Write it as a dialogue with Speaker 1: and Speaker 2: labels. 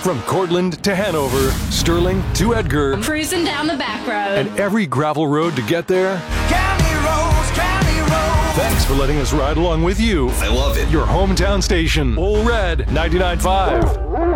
Speaker 1: From Cortland to Hanover, Sterling to Edgar,
Speaker 2: Cruising down the back road.
Speaker 1: and every gravel road to get there.
Speaker 3: County roads, county roads.
Speaker 1: Thanks for letting us ride along with you.
Speaker 4: I love it.
Speaker 1: Your hometown station, Ole Red 99.5.